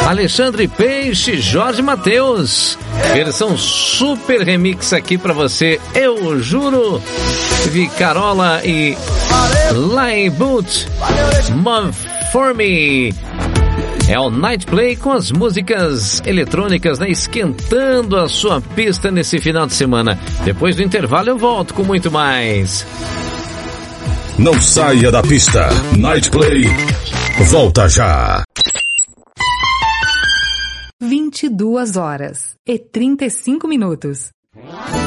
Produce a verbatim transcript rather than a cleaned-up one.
Alexandre Peixe, Jorge Mateus. Versão super remix aqui pra você, Eu Juro. Vicarola e Line Boot, Move For Me. É o Night Play com as músicas eletrônicas, né, esquentando a sua pista nesse final de semana. Depois do intervalo eu volto com muito mais. Não saia da pista. Night Play volta já. vinte e duas horas e trinta e cinco minutos.